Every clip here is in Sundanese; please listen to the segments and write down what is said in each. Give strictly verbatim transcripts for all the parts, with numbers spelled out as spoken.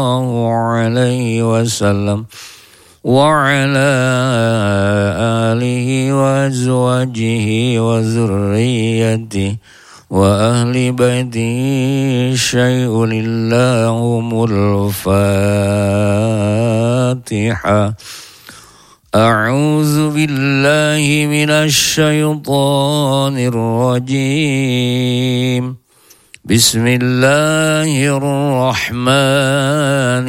عليه وسلم وعلى آله وأزواجه وذريته وأهل بيته شيء اللهم الفاتحة. أعوذ بالله من الشيطان الرجيم. بسم الله الرحمن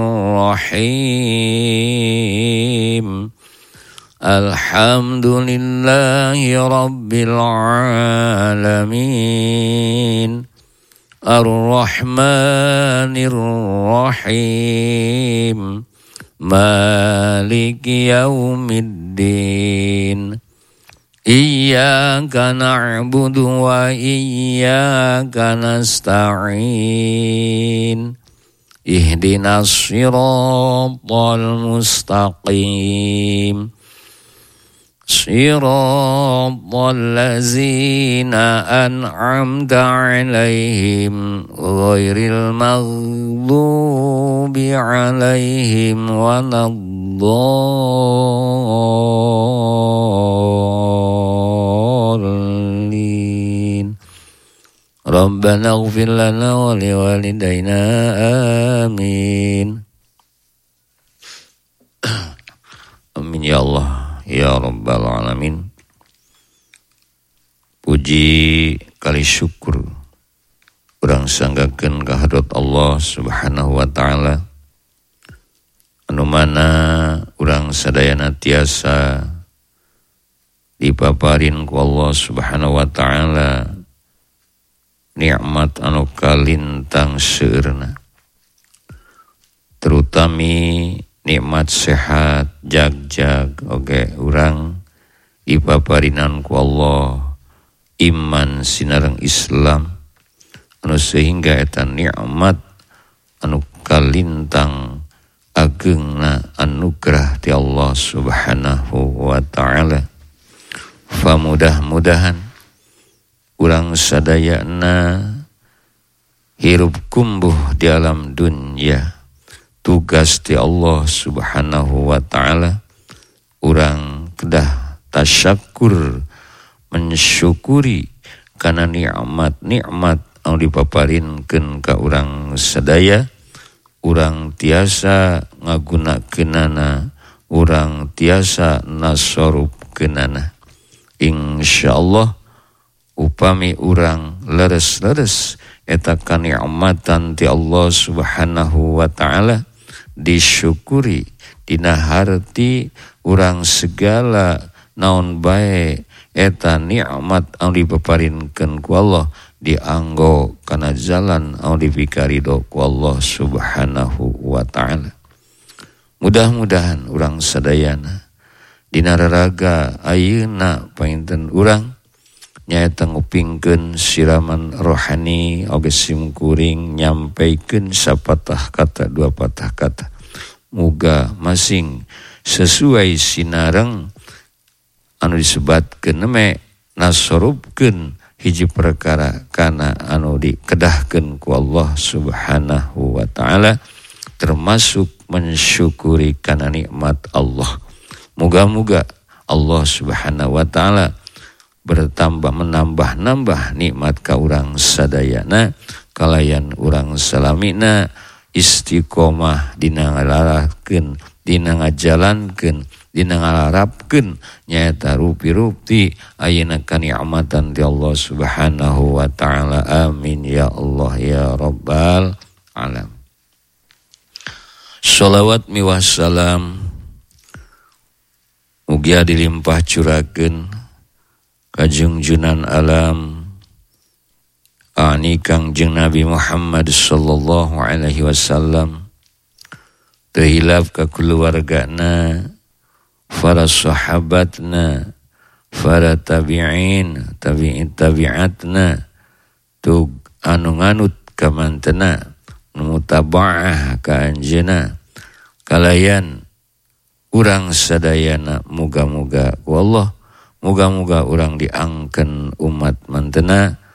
الرحيم. الحمد لله رب العالمين الرحمن الرحيم مالك يوم الدين إياك نعبد وإياك نستعين اهدنا الصراط المستقيم صراط الذين أنعمت عليهم غير المغضوب عليهم ولا الضالين. ربنا اغفر لنا ولوالدينا آمين. Amin ya Allah ya Rabbal Alamin. Puji kali syukur urang sanggakeun ka hadrat Allah Subhanahu wa taala anu mana urang sadayana tiasa dipaparin ku Allah Subhanahu wa taala nikmat anu kalintang seueurna, terutami nikmat sehat jag-jag oge urang dipaparinan ku Allah iman sinareng Islam anu sehingga eta nikmat anu kalintang ageungna anugerah ti Allah Subhanahu wa taala. Fa mudah-mudahan urang sadayana hirup kumbuh di alam dunya tugas ti Allah Subhanahu wa taala urang kedah tasyakur mensyukuri kana nikmat-nikmat anu dipaparinkeun ka urang sadaya, urang tiasa ngagunakeunana, urang tiasa nasorupkeunana. Insyaallah upami urang leres-leres eta kanikmatan ti Allah Subhanahu wa taala disyukuri dina harti urang segala naon bae eta nikmat anu dipaparinkeun ku Allah dianggo kana jalan anu dipikarido ku Allah Subhanahu wa taala. Mudah-mudahan urang sadayana dina raraga ayeuna painten urang nyaeta ngupingkeun siraman rohani oge simkuring nyampaikeun sapatah kata dua patah kata muga masing sesuai sinareng anu disebatkeun me nasorupkeun hiji perkara kana anu dikedahkeun ku Allah Subhanahu wa taala termasuk mensyukuri kana nikmat Allah. Muga-muga Allah Subhanahu wa taala bertambah menambah-nambah nikmat ka urang sadayana kalayan urang salamina istiqomah dina ngalarahkeun dina ngajalankeun dina ngalarapkeun nyaeta rupi-rupi ayeuna kanikmatan ti Allah Subhanahu wa taala. Amin ya Allah ya Rabbal Alamin. Shalawat miwah salam mugia dilimpah curakeun kajungjunan alam ani Kangjeng Nabi Muhammad sallallahu alaihi wasallam teu hilaf ka keluargana, para sahabatna, para tabi'in, tabi'in tabi'atna tug anu nganut ka mantena nu mutaba'ah ka anjeunna kalayan urang sadayana muga-muga ku Allah muga-muga urang diangkeun umat mantena